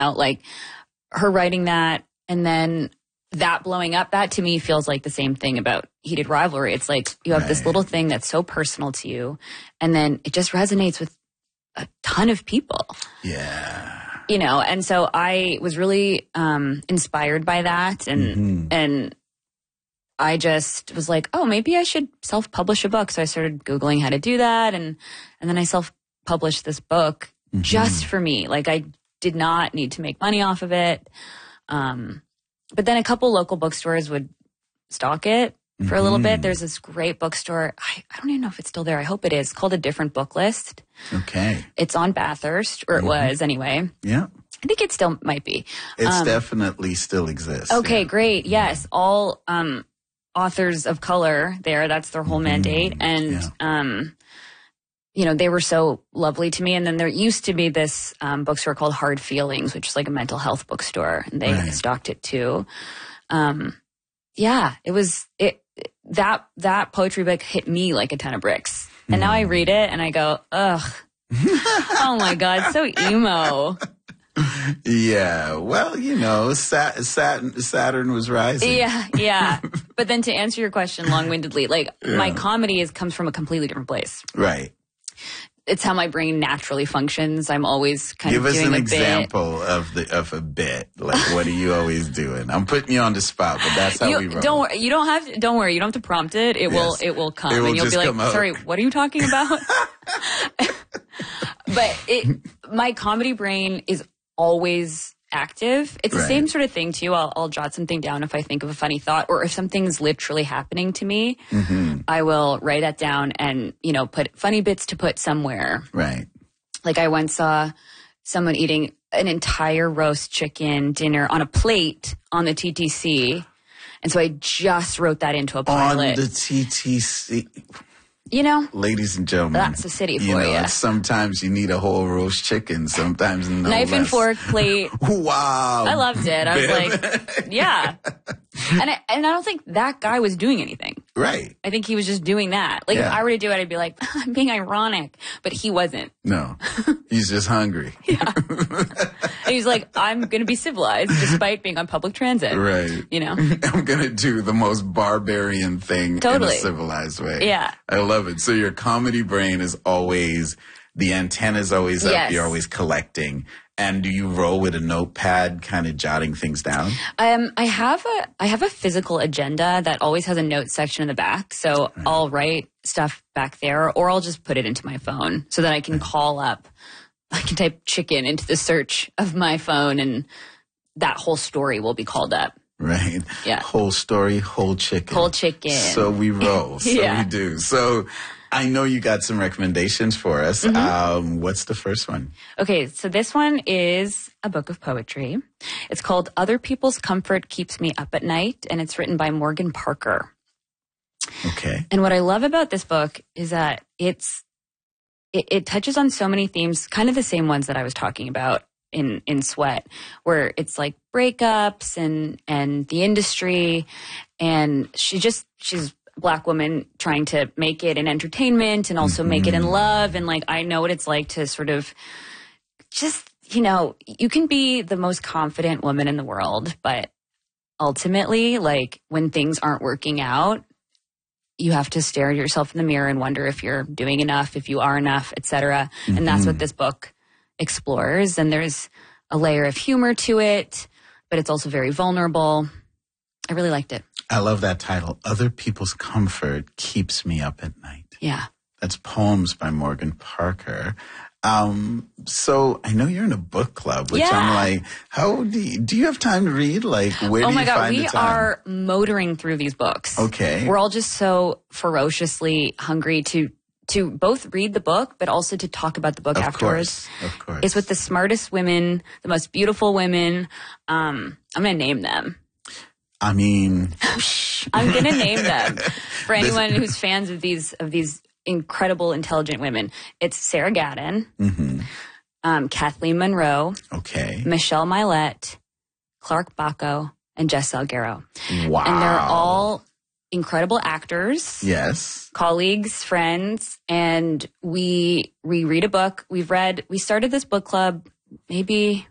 out. Like her writing that and then that blowing up, that to me feels like the same thing about Heated Rivalry. It's like you have this little thing that's so personal to you and then it just resonates with a ton of people. Yeah. You know, and so I was really inspired by that and I just was like, oh, maybe I should self-publish a book. So I started Googling how to do that and then I self-published this book just for me. Like I did not need to make money off of it. But then a couple local bookstores would stock it for a little bit. There's this great bookstore. I don't even know if it's still there. I hope it is. Called A Different Book List. Okay. It's on Bathurst, or it was anyway. Yeah. I think it still might be. It's definitely still exists. Okay, great. Yes. All authors of color there. That's their whole mandate. And, you know, they were so lovely to me. And then there used to be this bookstore called Hard Feelings, which is like a mental health bookstore. And they stocked it too. Yeah, that poetry book hit me like a ton of bricks. And now I read it and I go, ugh, oh my God, so emo. Yeah, well, you know, Saturn was rising. Yeah. But then to answer your question long-windedly, like my comedy comes from a completely different place. Right. It's how my brain naturally functions. I'm always kind of doing a bit. Give us an example of a bit. Like, what are you always doing? I'm putting you on the spot, but that's how we roll. Don't worry. You don't have to prompt it. It will come. And you'll be like, sorry, what are you talking about? But my comedy brain is always active. It's the same sort of thing too. I'll jot something down if I think of a funny thought or if something's literally happening to me, I will write that down and, you know, put funny bits to put somewhere. Right. Like I once saw someone eating an entire roast chicken dinner on a plate on the TTC. And so I just wrote that into a pilot. On the TTC. You know, ladies and gentlemen, that's the city for you. Sometimes you need a whole roast chicken. Sometimes no knife less. And fork plate. Wow, I loved it. I was like, yeah, and I don't think that guy was doing anything. Right. I think he was just doing that. Like if I were to do it, I'd be like, I'm being ironic, but he wasn't. No, he's just hungry. Yeah. And he's like, I'm going to be civilized despite being on public transit. Right. You know, I'm going to do the most barbarian thing in a civilized way. Yeah. I love it. So your comedy brain is always, the antenna's always up. Yes. You're always collecting. And do you roll with a notepad, kind of jotting things down? I have a physical agenda that always has a notes section in the back. So I'll write stuff back there or I'll just put it into my phone so that I can call up. I can type chicken into the search of my phone and that whole story will be called up. Right. Yeah. Whole story, whole chicken. Whole chicken. So we roll. So we do. So I know you got some recommendations for us. What's the first one? Okay. So this one is a book of poetry. It's called Other People's Comfort Keeps Me Up at Night. And it's written by Morgan Parker. Okay. And what I love about this book is that it touches on so many themes, kind of the same ones that I was talking about in Sweat, where it's like breakups and the industry. And she's a Black woman trying to make it in entertainment and also make it in love. And like, I know what it's like to sort of just, you know, you can be the most confident woman in the world, but ultimately, like when things aren't working out, you have to stare at yourself in the mirror and wonder if you're doing enough, if you are enough, etc. And that's what this book explores. And there's a layer of humor to it, but it's also very vulnerable. I really liked it. I love that title. Other People's Comfort Keeps Me Up at Night. Yeah. That's Poems by Morgan Parker. So I know you're in a book club, which I'm like, how do you have time to read? Like, where do you find the time? Oh my God, we are motoring through these books. Okay. We're all just so ferociously hungry to both read the book, but also to talk about the book afterwards. Of course. It's with the smartest women, the most beautiful women. I'm going to name them. I mean, I'm going to name them for anyone who's fans of these incredible, intelligent women. It's Sarah Gadon, Kathleen Monroe, Michelle Milet, Clark Bacco, and Jess Salguero. Wow. And they're all incredible actors. Yes. Colleagues, friends, and we read a book. We started this book club maybe